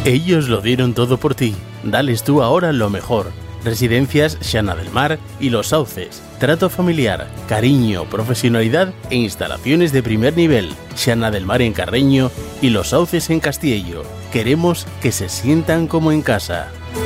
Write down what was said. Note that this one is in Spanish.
Ellos lo dieron todo por ti. Dales tú ahora lo mejor. Residencias Xiana del Mar y Los Sauces. Trato familiar, cariño, profesionalidad e instalaciones de primer nivel. Xiana del Mar en Carreño y Los Sauces en Castiello. Queremos que se sientan como en casa.